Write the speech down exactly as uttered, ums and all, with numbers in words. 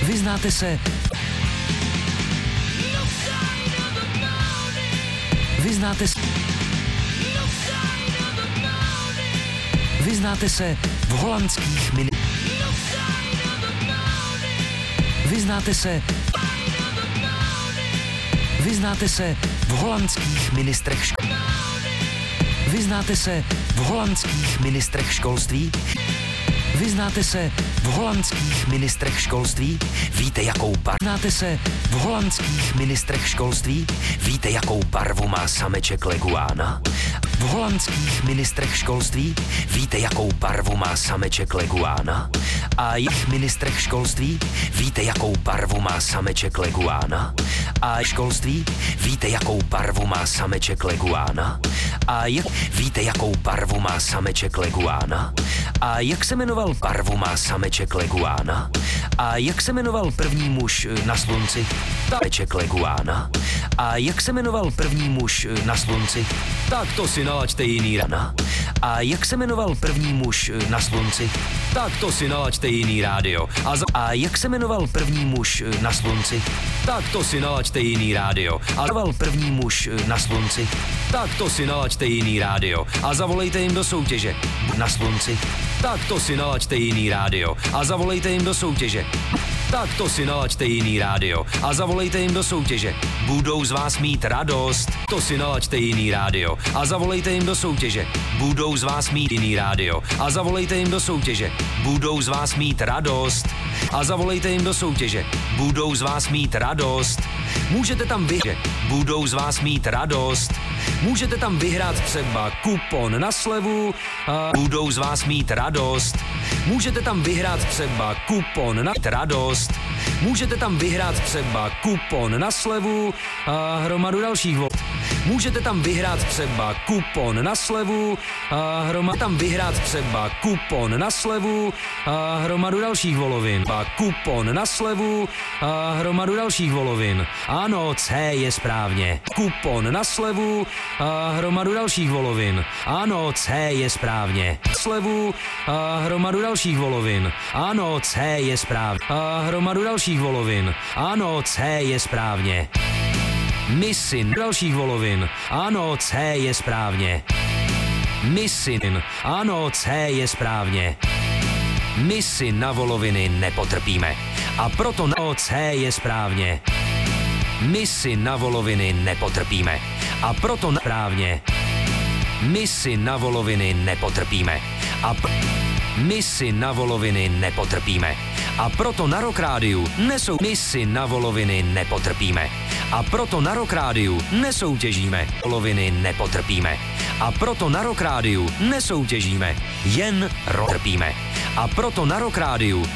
Vyznáte se... Vyznáte se... Vyznáte se v holandských mini... Vyznáte se... Vyznáte se v holandských ministrech škol... Vyznáte se v holandských ministrech školství? Vyznáte se v holandských ministrech školství? Víte, jakou barvu? Vyznáte se v holandských ministrech školství? Víte, jakou barvu má sameček leguána? V holandských ministrech školství? Víte, jakou barvu má sameček leguána? A jejich ministrech školství? Víte, jakou barvu má sameček leguána? A školství? Víte, jakou barvu má sameček leguána? A jak víte, jakou barvu má sameček leguána? A jak se jmenoval barvu má sameček leguána? A jak se jmenoval první muž na slunci? Sameček leguána. A jak se jmenoval první muž na slunci? Tak to si nalaďte jiný rana. A jak se jmenoval první muž na slunci? Tak to si nalaďte jiný rádio. A, za... a jak se jmenoval první muž na slunci? Tak to si nalaďte jiný rádio. A zavolal první muž na slunci? Tak to si nalaďte jiný rádio. A zavolejte jim do soutěže. Na slunci? Tak to si nalaďte jiný rádio. A zavolejte jim do soutěže. Tak to si nalaďte jiný rádio. A zavolejte jim do soutěže. Budou z vás mít radost. To si nalaďte jiný rádio. A zavolejte jim do soutěže. Budou z vás mít jiný rádio. A zavolejte jim do soutěže. Budou z vás mít radost. A zavolejte jim do soutěže. Budou z vás mít radost. Můžete tam vyhrát. Budou z vás mít radost. Můžete tam vyhrát třeba kupon na slevu. A budou z vás mít radost. Můžete tam vyhrát třeba kupon na radost. Můžete tam vyhrát třeba kupon na slevu a hromadu dalších vol. Můžete tam vyhrát třeba kupon na slevu a hromadu tam vyhrát třeba kupon na slevu a hromadu dalších volovin. A kupon na slevu a hromadu dalších volovin. Ano, C je správně. Kupon na slevu a hromadu dalších volovin. Ano, C je správně. Slevu a hromadu dalších volovin. Ano, C je správně. A hromadu dalších volovin. Ano, C je správně. Misin dalších volovin. Ano, C je správně. Misin. Ano, C je správně. My si na voloviny nepotrpíme. A proto na C je správně. My si na voloviny nepotrpíme. A proto na správně. My si na voloviny nepotrpíme. A pr- my si na voloviny nepotrpíme. A proto na Rock Rádiu nesou. My si na voloviny nepotrpíme. A proto na Rock Rádiu nesoutěžíme. Voloviny nepotrpíme. A proto na Rock Rádiu nesoutěžíme. Jen trpíme. A proto na Rock Rádiu